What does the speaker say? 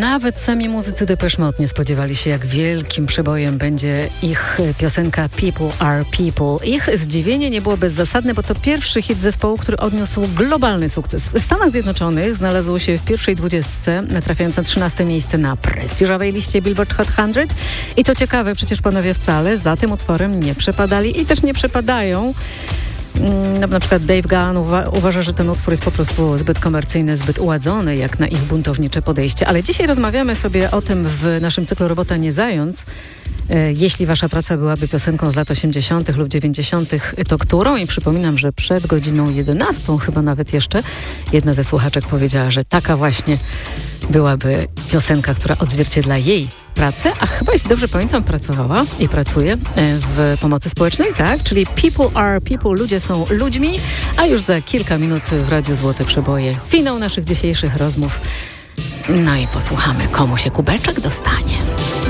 Nawet sami muzycy Depeche Mode nie spodziewali się, jak wielkim przebojem będzie ich piosenka People Are People. Ich zdziwienie nie było bezzasadne, bo to pierwszy hit zespołu, który odniósł globalny sukces. W Stanach Zjednoczonych znalazło się w pierwszej 20, trafiając na 13 miejsce na prestiżowej liście Billboard Hot 100. I to ciekawe, przecież panowie wcale za tym utworem nie przepadali i też nie przepadają. Na przykład Dave Gahan uważa, że ten utwór jest po prostu zbyt komercyjny, zbyt uładzony, jak na ich buntownicze podejście. Ale dzisiaj rozmawiamy sobie o tym w naszym cyklu Robota nie zając. Jeśli wasza praca byłaby piosenką z lat 80. lub 90., to którą? I przypominam, że przed godziną 11, chyba nawet jeszcze, jedna ze słuchaczek powiedziała, że taka właśnie byłaby piosenka, która odzwierciedla jej pracę, a chyba, jeśli dobrze pamiętam, pracowała i pracuje w pomocy społecznej, tak? Czyli People Are People, ludzie są ludźmi, a już za kilka minut w Radiu Złote Przeboje finał naszych dzisiejszych rozmów. No i posłuchamy, komu się kubeczek dostanie.